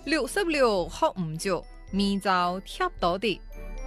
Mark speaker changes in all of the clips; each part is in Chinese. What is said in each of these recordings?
Speaker 1: 66學唔足，明朝貼到底。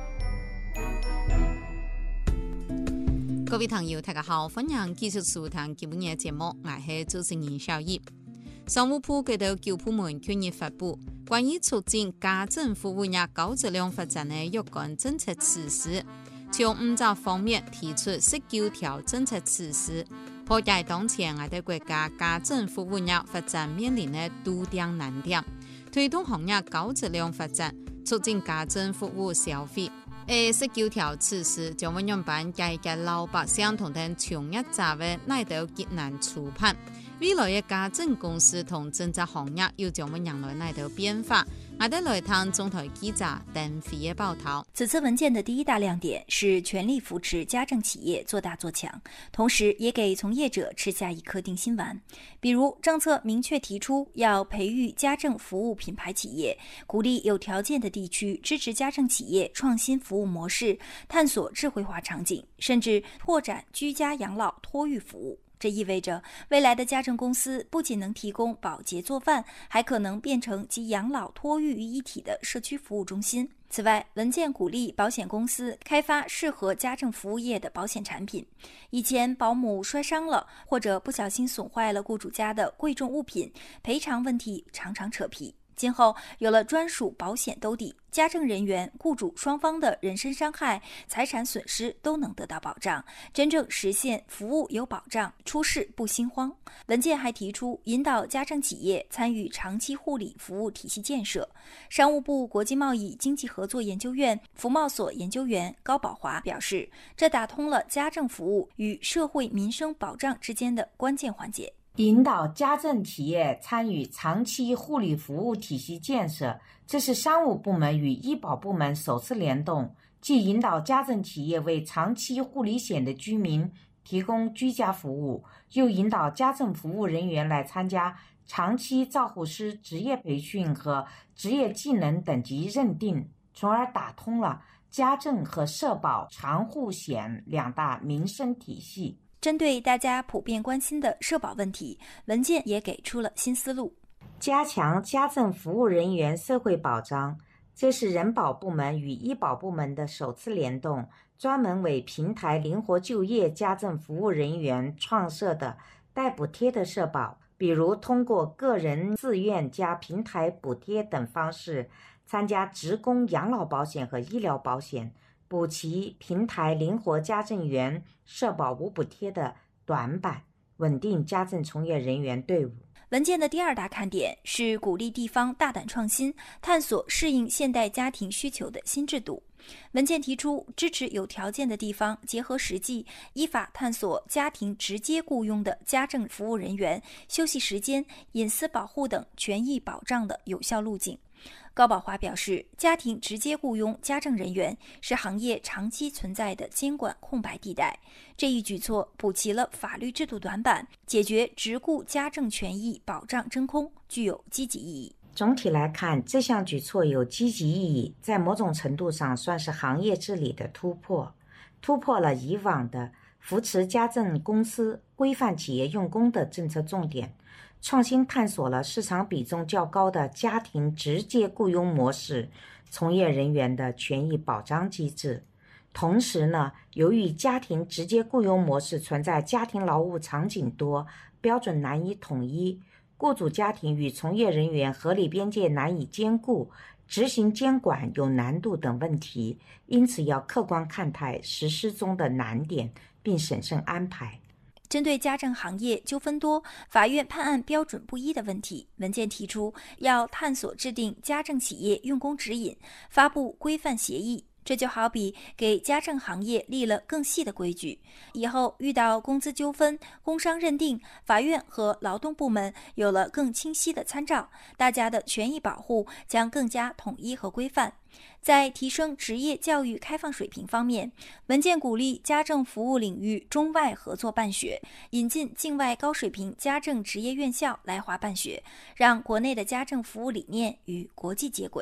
Speaker 2: 各位朋友，大家好，歡迎繼續收聽今日嘅節目，我係主持人小葉。商務部佢到9部門近日發布關於促進家政服務業高質量發展嘅若干政策措施，從5個方面提出19條政策措施，破解當前我哋國家家政服務業發展面臨嘅多點難點，推動行業高質量發展，促進家政服務消費。19條措施將會讓辦改革老百姓同等從業者嘅內度艱難處判。未來嘅家政公司同政策行業又將會迎來內度變化。我哋來聽中台記者鄧飛嘅報道。
Speaker 3: 此次文件的第一大亮點是全力扶持家政企業做大做強，同時也給從業者吃下一顆定心丸。比如政策明確提出要培育家政服務品牌企業，鼓勵有條件的地區支持家政企業創新服務模式，探索智慧化場景，甚至拓展居家養老托育服務。這意味着未來的家政公司不僅能提供保潔做飯，還可能變成集養老托育於一體的社區服務中心。此外，文件鼓勵保險公司開發適合家政服務業的保險產品。以前保姆摔傷了，或者不小心損壞了僱主家的貴重物品，賠償問題常常扯皮。今後有了專屬保險兜底，家政人員、僱主雙方的人身傷害、財產損失都能得到保障，真正實現服務有保障，出事不心慌。文件還提出引導家政企業參與長期護理服務體系建設。商務部國際貿易經濟合作研究院服貿所研究員高寶華表示，這打通了家政服務與社會民生保障之間的關鍵環節。
Speaker 4: 引導家政企業參與長期護理服務體系建設，這是商務部門與醫保部門首次聯動，既引導家政企業為長期護理險的居民提供居家服務，又引導家政服務人員來參加長期照護師職業培訓和職業技能等級認定，從而打通了家政和社保長護險兩大民生體系。
Speaker 3: 針對大家普遍關心的社保問題，文件也給出了新思路，
Speaker 4: 加強家政服務人員社會保障。這是人保部門與醫保部門的首次聯動，專門為平台靈活就業家政服務人員創設的帶補貼的社保，比如通過個人自願加平台補貼等方式參加職工養老保險和醫療保險，補齊平台靈活家政員社保無補貼的短板，穩定家政從業人員隊伍。
Speaker 3: 文件的第二大看點是鼓勵地方大膽創新，探索適應現代家庭需求的新制度。文件提出支持有條件的地方結合實際，依法探索家庭直接僱傭的家政服務人員休息時間、隱私保護等權益保障的有效路徑。高寶華表示，家庭直接僱傭家政人員是行業長期存在的監管空白地帶，這一舉措補齊了法律制度短板，解決職僱家政權益保障真空，具有積極意義。
Speaker 4: 總體來看，這項舉措有積極意義，在某種程度上算是行業治理的突破，突破了以往的扶持家政公司、規範企業用工的政策重點，創新探索了市場比重較高的家庭直接僱傭模式從業人員的權益保障機制。同時呢，由於家庭直接僱傭模式存在家庭勞務場景多、標準難以統一、僱主家庭與從業人員合理邊界難以兼顧、執行監管有難度等問題，因此要客觀看待實施中的難點，並審慎安排。
Speaker 3: 針對家政行業糾紛多、法院判案標準不一的問題，文件提出要探索制定家政企業用工指引，發布規範協議。這就好比給家政行業立了更細的規矩，以後遇到工資糾紛、工傷認定，法院和勞動部門有了更清晰的參照，大家的權益保護將更加統一和規範。在提升職業教育開放水平方面，文件鼓勵家政服務領域中外合作辦學，引進境外高水平家政職業院校來華辦學，讓國內的家政服務理念與國際接軌。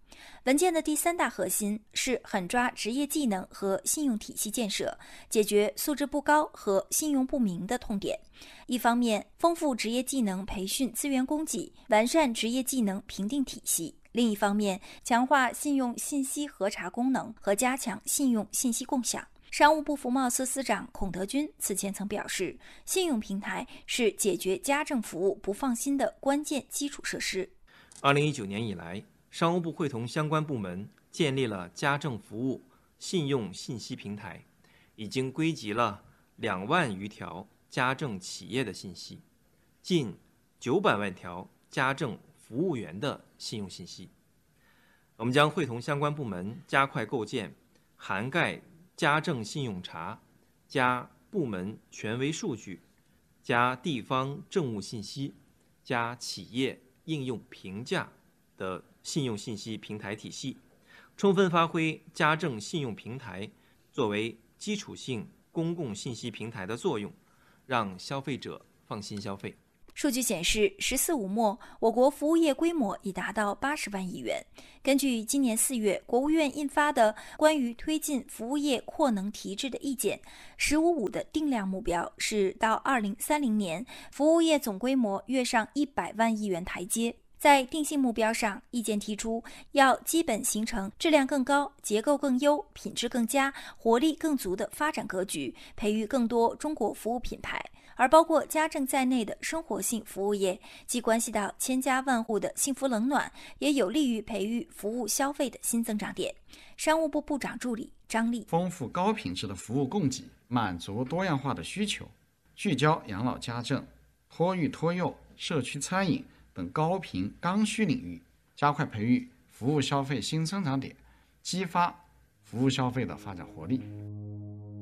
Speaker 3: 文件的第3大核心是狠抓职业技能和信用体系建设，解决素质不高和信用不明的痛点。一方面，丰富职业技能培训资源供给，完善职业技能评定体系；另一方面，强化信用信息核查功能和加强信用信息共享。商务部服贸司司长孔德军此前曾表示，信用平台是解决家政服务不放心的关键基础设施。
Speaker 5: 2019年以来，商务部会同相关部门建立了家政服务信用信息平台，已经归集了2万余条家政企业的信息，近900万条家政服务员的信用信息。我们将会同相关部门加快构建涵盖家政信用查、加部门权威数据、加地方政务信息、加企业应用评价的信用信息平台体系，充分发挥家政信用平台作为基础性公共信息平台的作用，让消费者放心消费。
Speaker 3: 数据显示，“14五”末，我国服务业规模已达到80万亿元。根据今年4月国务院印发的关于推进服务业扩能提质的意见，“15五”的定量目标是到2030年，服务业总规模跃上100万亿元台阶。在定性目标上，意见提出要基本形成质量更高、结构更优、品质更佳、活力更足的发展格局，培育更多中国服务品牌。而包括家政在内的生活性服务业，既关系到千家万户的幸福冷暖，也有利于培育服务消费的新增长点。商务部部长助理张丽：
Speaker 6: 丰富高品质的服务供给，满足多样化的需求，聚焦养老家政、托育托幼、社区餐饮等高频刚需领域，加快培育服务消费新增长点，激发服务消费的发展活力。